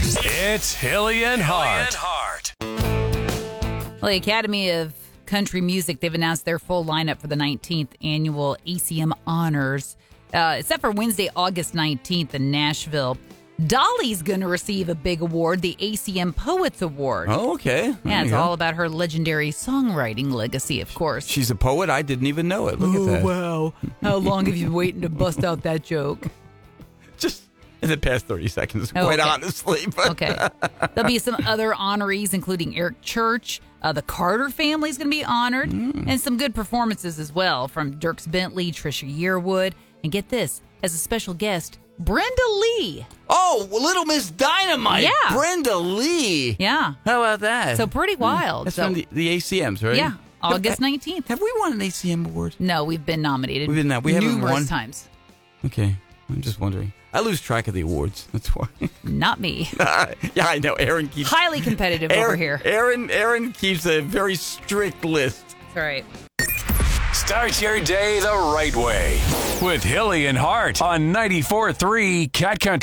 It's Hilly and Hart. Well, the Academy of Country Music, they've announced their full lineup for the 19th annual ACM Honors. Except for Wednesday, August 19th in Nashville. Dolly's going to receive a big award, the ACM Poets Award. Oh, okay. Yeah, it's all about her legendary songwriting legacy, of course. She's a poet? I didn't even know it. Look at that. Wow. How long have you been waiting to bust out that joke? Just in the past 30 seconds, quite honestly. But. Okay. There'll be some other honorees, including Eric Church. The Carter family is going to be honored. And some good performances as well from Dierks Bentley, Trisha Yearwood. And get this, as a special guest, Brenda Lee. Oh, Little Miss Dynamite. Yeah. Brenda Lee. Yeah. How about that? So pretty wild. That's from the ACMs, right? Yeah. August 19th. Have we won an ACM award? No, we've been nominated. We haven't numerous won times. Okay. I'm just wondering. I lose track of the awards. That's why. Not me. Yeah, I know. Aaron keeps Highly competitive over here. Aaron keeps a very strict list. That's right. Start your day the right way with Hilly and Hart on 94.3 Cat Country.